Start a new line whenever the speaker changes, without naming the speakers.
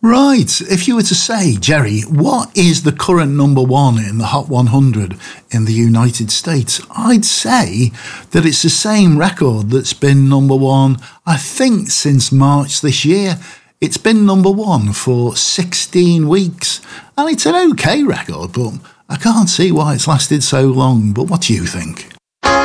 Right, if you were to say, Jerry, what is the current number one in the Hot 100 in the United States? I'd say that it's the same record that's been number one, I think, since March this year. It's been number one for 16 weeks, and it's an okay record, but I can't see why it's lasted so long. But what do you think?